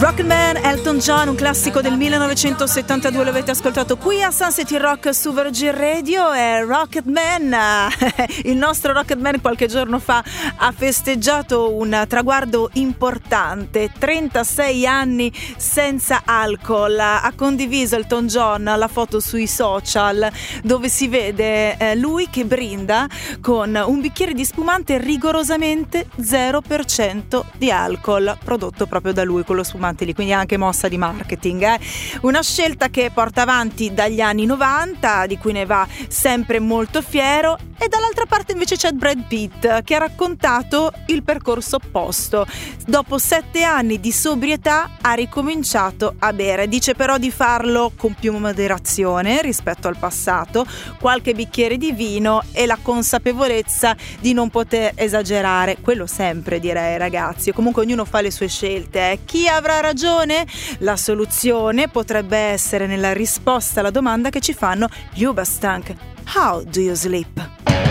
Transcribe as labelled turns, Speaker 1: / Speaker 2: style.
Speaker 1: Rocketman, Elton John, un classico del 1972, lo avete ascoltato qui a Sun City Rock su Virgin Radio. E Rocketman, il nostro Rocketman qualche giorno fa ha festeggiato un traguardo importante, 36 anni senza alcol. Ha condiviso Elton John la foto sui social dove si vede lui che brinda con un bicchiere di spumante rigorosamente 0% di alcol, prodotto proprio da lui con lo spumante lì, quindi anche mossa di marketing, una scelta che porta avanti dagli anni 90, di cui ne va sempre molto fiero. E dall'altra parte invece c'è Brad Pitt, che ha raccontato il percorso opposto. Dopo 7 anni di sobrietà ha ricominciato a bere, dice però di farlo con più moderazione rispetto al passato, qualche bicchiere di vino e la consapevolezza di non poter esagerare, quello sempre, direi, ragazzi. Comunque ognuno fa le sue scelte. Chi avrà ragione? La soluzione potrebbe essere nella risposta alla domanda che ci fanno gli Uberstank: How do you sleep?